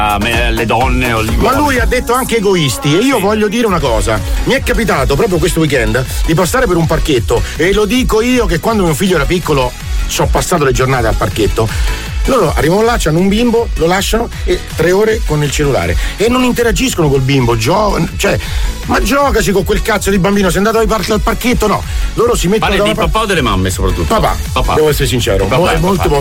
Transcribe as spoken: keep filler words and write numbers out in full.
a me, alle donne o gli Ma lui ha detto anche egoisti, e io sì. voglio dire una cosa. Mi è capitato proprio questo weekend di passare per un parchetto, e lo dico io che quando mio figlio era piccolo ci ho passato le giornate al parchetto. Loro arrivano là, c'hanno un bimbo, lo lasciano e tre ore con il cellulare e non interagiscono col bimbo, gio- cioè, ma giocaci con quel cazzo di bambino, sei andato al, par- al parchetto? No, loro si mettono. Parli di papà o delle mamme soprattutto? Papà, papà. Devo essere sincero, papà, è molto papà.